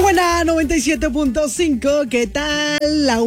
Buena 97.5, ¿qué tal? La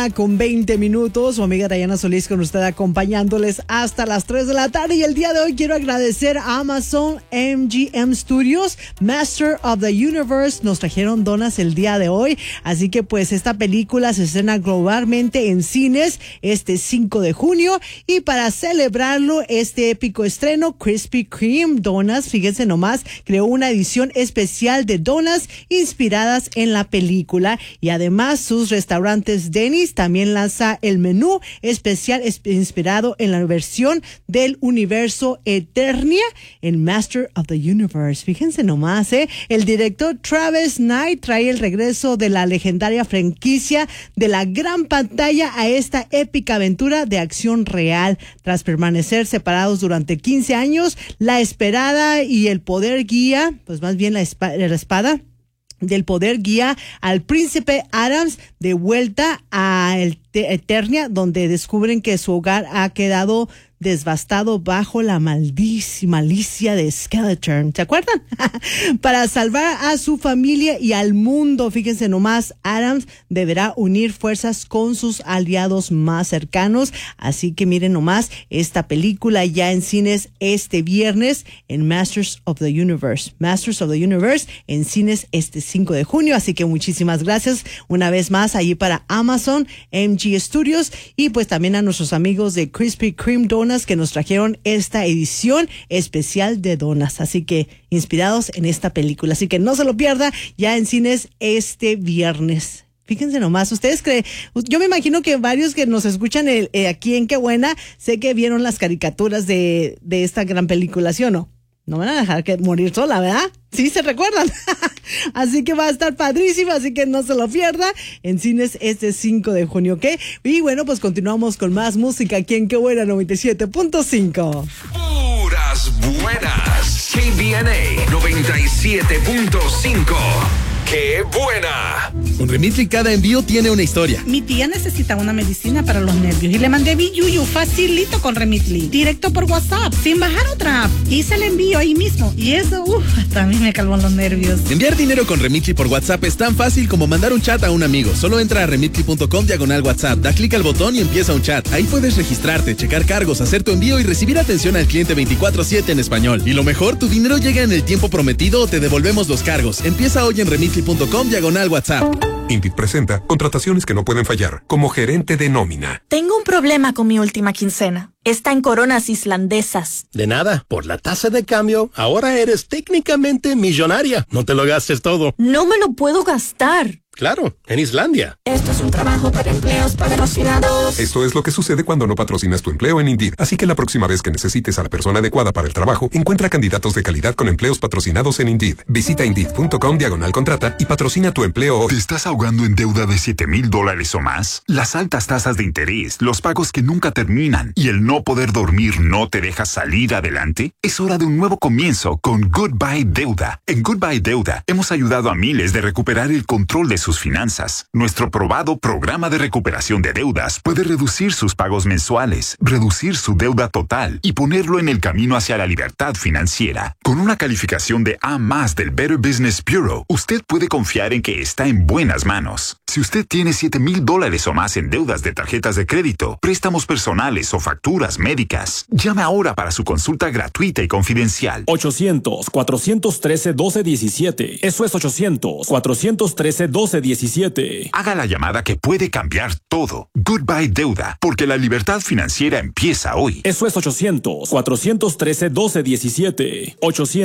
1:20. Su amiga Dayana Solís con usted acompañándoles hasta las 3 de la tarde. Y el día de hoy quiero agradecer a Amazon MGM Studios, Master of the Universe. Nos trajeron donas el día de hoy. Así que pues esta película se estrena globalmente en cines este 5 de junio. Y para celebrarlo, este épico estreno, Krispy Kreme Donuts, fíjense nomás, creó una edición especial de donas inspiradas en la película, y además sus restaurantes Denny's también lanza el menú especial inspirado en la versión del universo Eternia en Master of the Universe. Fíjense nomás, el director Travis Knight trae el regreso de la legendaria franquicia de la gran pantalla a esta épica aventura de acción real. Tras permanecer separados durante 15 años, la esperada y el poder guía, pues más bien la espada del poder guía al príncipe Adams de vuelta a Eternia, donde descubren que su hogar ha quedado devastado bajo la malicia de Skeletor. ¿Se acuerdan? Para salvar a su familia y al mundo, fíjense nomás, Adams deberá unir fuerzas con sus aliados más cercanos. Así que miren nomás, esta película ya en cines este viernes en Masters of the Universe. Masters of the Universe en cines este 5 de junio. Así que muchísimas gracias una vez más allí para Amazon MG Studios, y pues también a nuestros amigos de Krispy Kreme Donuts que nos trajeron esta edición especial de donas, así que inspirados en esta película, así que no se lo pierda, ya en cines este viernes. Fíjense nomás, ustedes creen, yo me imagino que varios que nos escuchan aquí en Qué Buena, sé que vieron las caricaturas de esta gran película, ¿sí o no? No van a dejar que morir sola, ¿verdad? Sí, se recuerdan. Así que va a estar padrísimo, así que no se lo pierda en cines este 5 de junio, ¿ok? Y bueno, pues continuamos con más música aquí en Qué Buena 97.5. Puras buenas. KBNA 97.5. ¡Qué buena! Con Remitly cada envío tiene una historia. Mi tía necesita una medicina para los nervios y le mandé Biyuyu facilito con Remitly, directo por WhatsApp, sin bajar otra app. Hice el envío ahí mismo y eso, hasta a mí me calmó los nervios. Enviar dinero con Remitly por WhatsApp es tan fácil como mandar un chat a un amigo. Solo entra a remitly.com/WhatsApp, da clic al botón y empieza un chat. Ahí puedes registrarte, checar cargos, hacer tu envío y recibir atención al cliente 24/7 en español. Y lo mejor, tu dinero llega en el tiempo prometido o te devolvemos los cargos. Empieza hoy en remitly.com/WhatsApp. Indeed presenta contrataciones que no pueden fallar, como gerente de nómina. Tengo un problema con mi última quincena. Está en coronas islandesas. De nada, por la tasa de cambio, ahora eres técnicamente millonaria. No te lo gastes todo. No me lo puedo gastar. Claro, en Islandia. Esto es un trabajo para empleos patrocinados. Esto es lo que sucede cuando no patrocinas tu empleo en Indeed. Así que la próxima vez que necesites a la persona adecuada para el trabajo, encuentra candidatos de calidad con empleos patrocinados en Indeed. Visita Indeed.com/contrata y patrocina tu empleo hoy. ¿Te estás ahogando en deuda de $7,000 o más? Las altas tasas de interés, los pagos que nunca terminan y el no poder dormir no te deja salir adelante? Es hora de un nuevo comienzo con Goodbye Deuda. En Goodbye Deuda hemos ayudado a miles de recuperar el control de sus finanzas. Nuestro probado programa de recuperación de deudas puede reducir sus pagos mensuales, reducir su deuda total y ponerlo en el camino hacia la libertad financiera. Con una calificación de A+ del Better Business Bureau, usted puede confiar en que está en buenas manos. Si usted tiene $7,000 o más en deudas de tarjetas de crédito, préstamos personales o facturas médicas, llame ahora para su consulta gratuita y confidencial. 800-413-1217. Eso es 800-413-1217. Haga la llamada que puede cambiar todo. Goodbye Deuda, porque la libertad financiera empieza hoy. Eso es 800-413-1217.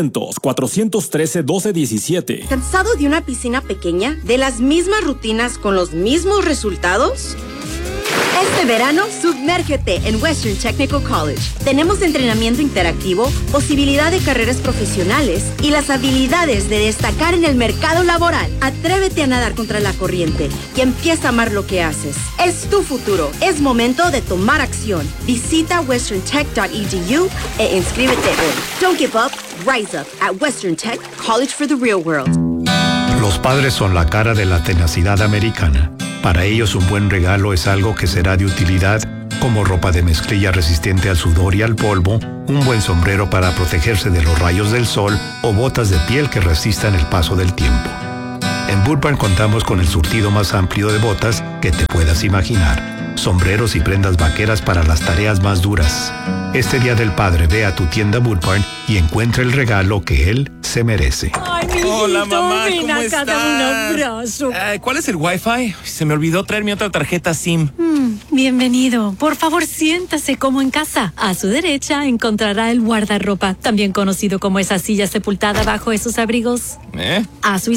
800-413-1217. ¿Cansado de una piscina pequeña? ¿De las mismas rutinas con los mismos resultados? Este verano, sumérgete en Western Technical College. Tenemos entrenamiento interactivo, posibilidad de carreras profesionales y las habilidades de destacar en el mercado laboral. Atrévete a nadar contra la corriente y empieza a amar lo que haces. Es tu futuro. Es momento de tomar acción. Visita westerntech.edu e inscríbete hoy. Don't give up. Rise up at Western Tech College for the Real World. Los padres son la cara de la tenacidad americana. Para ellos un buen regalo es algo que será de utilidad, como ropa de mezclilla resistente al sudor y al polvo, un buen sombrero para protegerse de los rayos del sol o botas de piel que resistan el paso del tiempo. En Boot Barn contamos con el surtido más amplio de botas que te puedas imaginar. Sombreros y prendas vaqueras para las tareas más duras. Este Día del Padre ve a tu tienda Boot Barn y encuentra el regalo que él se merece. Ay, mijito, hola, mamá, ven ¿cómo acá, dame un abrazo. ¿Cuál es el Wi-Fi? Se me olvidó traer mi otra tarjeta SIM. Bienvenido. Por favor, siéntase como en casa. A su derecha encontrará el guardarropa, también conocido como esa silla sepultada bajo esos abrigos. A su